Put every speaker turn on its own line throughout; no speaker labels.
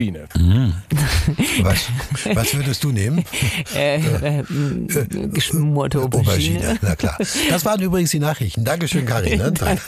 Was würdest du nehmen?
Geschmorte Aubergine.
Na klar. Das waren übrigens die Nachrichten. Dankeschön, Karin. Ne?
Danke.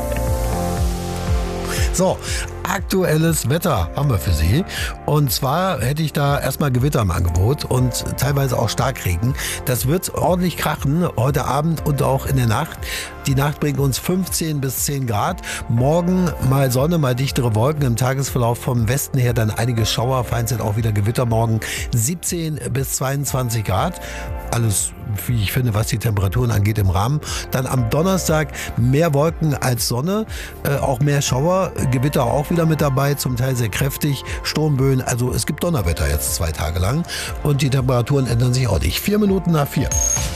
So, aktuelles Wetter haben wir für Sie. Und zwar hätte ich da erstmal Gewitter im Angebot und teilweise auch Starkregen. Das wird ordentlich krachen heute Abend und auch in der Nacht. Die Nacht bringt uns 15 bis 10 Grad. Morgen mal Sonne, mal dichtere Wolken. Im Tagesverlauf vom Westen her dann einige Schauer. Vereinzelt auch wieder Gewitter morgen. 17 bis 22 Grad. Alles, wie ich finde, was die Temperaturen angeht, im Rahmen. Dann am Donnerstag mehr Wolken als Sonne. Auch mehr Schauer. Gewitter auch wieder mit dabei. Zum Teil sehr kräftig. Sturmböen. Also es gibt Donnerwetter jetzt 2 Tage lang. Und die Temperaturen ändern sich auch nicht. 4 Minuten nach 4.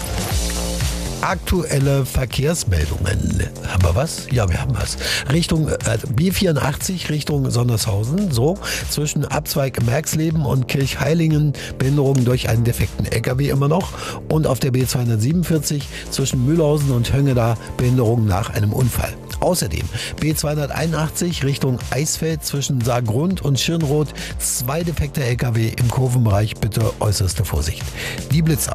Aktuelle Verkehrsmeldungen. Haben wir was? Ja, wir haben was. Richtung B84, Richtung Sondershausen. So, zwischen Abzweig Merxleben und Kirchheilingen Behinderungen durch einen defekten LKW immer noch. Und auf der B247 zwischen Mühlhausen und Höngeda Behinderungen nach einem Unfall. Außerdem B281 Richtung Eisfeld zwischen Saargrund und Schirnroth. 2 defekte LKW im Kurvenbereich. Bitte äußerste Vorsicht. Die Blitzer.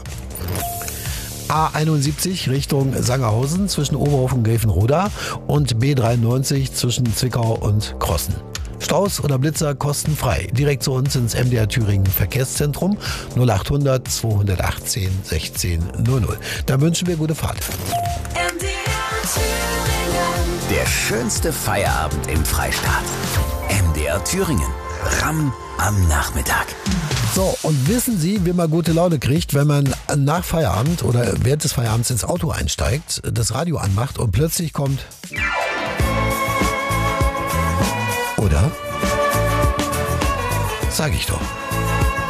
A71 Richtung Sangerhausen zwischen Oberhof und Gräfenroda und B93 zwischen Zwickau und Krossen. Staus oder Blitzer kostenfrei. Direkt zu uns ins MDR Thüringen Verkehrszentrum 0800 218 16 00. Da wünschen wir gute Fahrt.
Der schönste Feierabend im Freistaat. MDR Thüringen. Ramm am Nachmittag.
So, und wissen Sie, wie man gute Laune kriegt, wenn man nach Feierabend oder während des Feierabends ins Auto einsteigt, das Radio anmacht und plötzlich kommt... Oder? Sag ich doch.